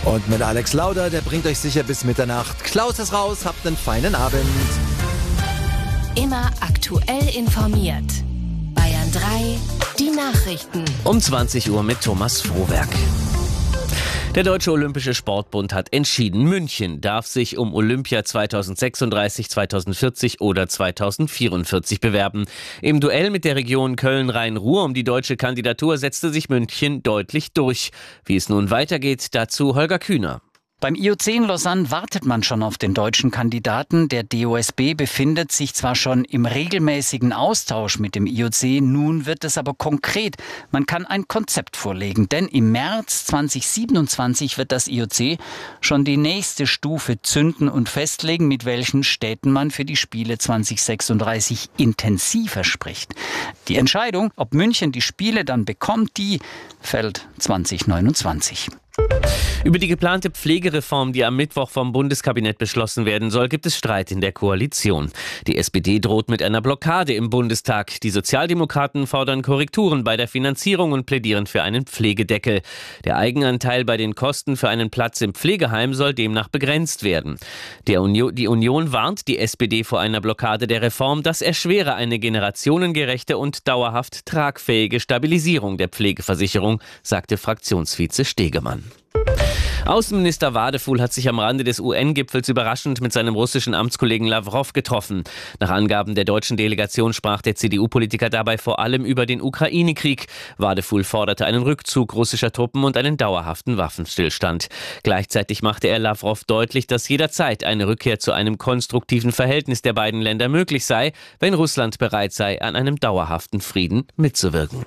Und mit Alex Lauder, der bringt euch sicher bis Mitternacht. Klaus ist raus, habt einen feinen Abend. Immer aktuell informiert. Bayern 3, die Nachrichten. Um 20 Uhr mit Thomas Frohwerk. Der Deutsche Olympische Sportbund hat entschieden, München darf sich um Olympia 2036, 2040 oder 2044 bewerben. Im Duell mit der Region Köln-Rhein-Ruhr um die deutsche Kandidatur setzte sich München deutlich durch. Wie es nun weitergeht, dazu Holger Kühner. Beim IOC in Lausanne wartet man schon auf den deutschen Kandidaten. Der DOSB befindet sich zwar schon im regelmäßigen Austausch mit dem IOC, nun wird es aber konkret. Man kann ein Konzept vorlegen, denn im März 2027 wird das IOC schon die nächste Stufe zünden und festlegen, mit welchen Städten man für die Spiele 2036 intensiver spricht. Die Entscheidung, ob München die Spiele dann bekommt, die fällt 2029. Über die geplante Pflegereform, die am Mittwoch vom Bundeskabinett beschlossen werden soll, gibt es Streit in der Koalition. Die SPD droht mit einer Blockade im Bundestag. Die Sozialdemokraten fordern Korrekturen bei der Finanzierung und plädieren für einen Pflegedeckel. Der Eigenanteil bei den Kosten für einen Platz im Pflegeheim soll demnach begrenzt werden. Die Union warnt die SPD vor einer Blockade der Reform. Das erschwere eine generationengerechte und dauerhaft tragfähige Stabilisierung der Pflegeversicherung, sagte Fraktionsvize Stegemann. Außenminister Wadefuhl hat sich am Rande des UN-Gipfels überraschend mit seinem russischen Amtskollegen Lavrov getroffen. Nach Angaben der deutschen Delegation sprach der CDU-Politiker dabei vor allem über den Ukraine-Krieg. Wadefuhl forderte einen Rückzug russischer Truppen und einen dauerhaften Waffenstillstand. Gleichzeitig machte er Lavrov deutlich, dass jederzeit eine Rückkehr zu einem konstruktiven Verhältnis der beiden Länder möglich sei, wenn Russland bereit sei, an einem dauerhaften Frieden mitzuwirken.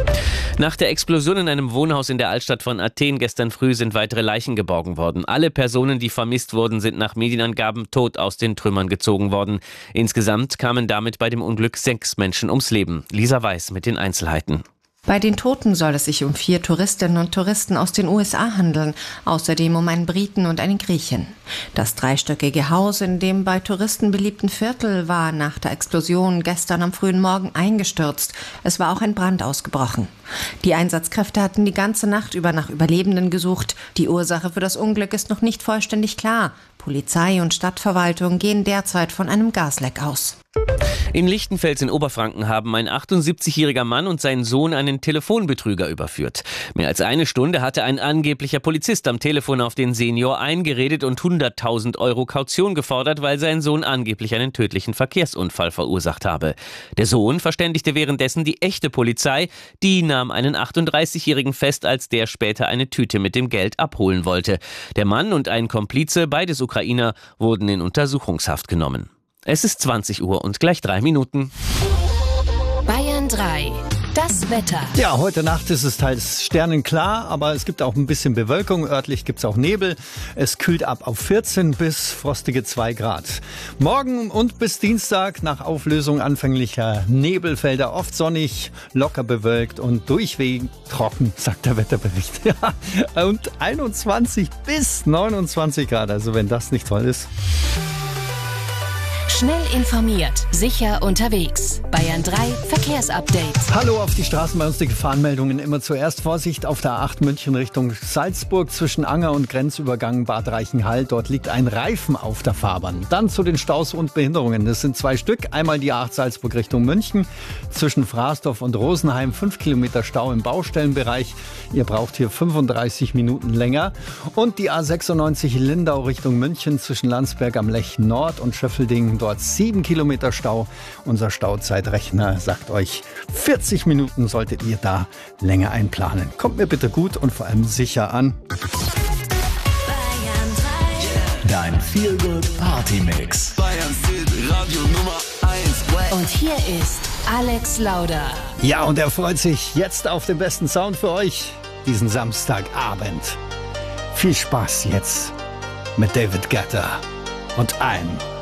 Nach der Explosion in einem Wohnhaus in der Altstadt von Athen gestern früh sind weitere Leichen geborgen worden. Alle Personen, die vermisst wurden, sind nach Medienangaben tot aus den Trümmern gezogen worden. Insgesamt kamen damit bei dem Unglück 6 Menschen ums Leben. Lisa Weiß mit den Einzelheiten. Bei den Toten soll es sich um 4 Touristinnen und Touristen aus den USA handeln, außerdem um einen Briten und einen Griechen. Das dreistöckige Haus in dem bei Touristen beliebten Viertel war nach der Explosion gestern am frühen Morgen eingestürzt. Es war auch ein Brand ausgebrochen. Die Einsatzkräfte hatten die ganze Nacht über nach Überlebenden gesucht. Die Ursache für das Unglück ist noch nicht vollständig klar. Polizei und Stadtverwaltung gehen derzeit von einem Gasleck aus. In Lichtenfels in Oberfranken haben ein 78-jähriger Mann und sein Sohn einen Telefonbetrüger überführt. Mehr als eine Stunde hatte ein angeblicher Polizist am Telefon auf den Senior eingeredet und 100.000 € Kaution gefordert, weil sein Sohn angeblich einen tödlichen Verkehrsunfall verursacht habe. Der Sohn verständigte währenddessen die echte Polizei. Die nahm einen 38-jährigen fest, als der später eine Tüte mit dem Geld abholen wollte. Der Mann und ein Komplize, beides Ukrainer, wurden in Untersuchungshaft genommen. Es ist 20 Uhr und gleich 3 Minuten. Bayern 3, das Wetter. Ja, heute Nacht ist es teils sternenklar, aber es gibt auch ein bisschen Bewölkung. Örtlich gibt es auch Nebel. Es kühlt ab auf 14 bis frostige 2 Grad. Morgen und bis Dienstag nach Auflösung anfänglicher Nebelfelder oft sonnig, locker bewölkt und durchweg trocken, sagt der Wetterbericht. Ja, und 21 bis 29 Grad, also wenn das nicht toll ist. Schnell informiert, sicher unterwegs. Bayern 3 Verkehrsupdate. Hallo, auf die Straßen bei uns die Gefahrenmeldungen immer zuerst. Vorsicht auf der A8 München Richtung Salzburg zwischen Anger und Grenzübergang Bad Reichenhall. Dort liegt ein Reifen auf der Fahrbahn. Dann zu den Staus und Behinderungen. Das sind 2 Stück. Einmal die A8 Salzburg Richtung München. Zwischen Frasdorf und Rosenheim 5 Kilometer Stau im Baustellenbereich. Ihr braucht hier 35 Minuten länger. Und die A96 Lindau Richtung München zwischen Landsberg am Lech Nord und Schöffelding. Dort 7 Kilometer Stau. Unser Stauzeitrechner sagt euch, 40 Minuten solltet ihr da länger einplanen. Kommt mir bitte gut und vor allem sicher an. Dein Feel-Good-Party-Mix. Bayerns Radio Nummer 1. Und hier ist Alex Lauder. Ja, und er freut sich jetzt auf den besten Sound für euch diesen Samstagabend. Viel Spaß jetzt mit David Guetta und I'm